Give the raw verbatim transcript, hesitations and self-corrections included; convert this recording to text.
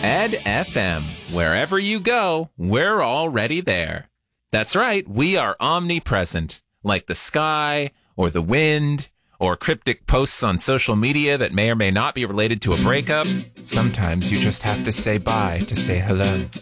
Ed F M. Wherever you go, we're already there. That's right, we are omnipresent, like the sky, or the wind, or cryptic posts on social media that may or may not be related to a breakup. Sometimes you just have to say bye to say hello.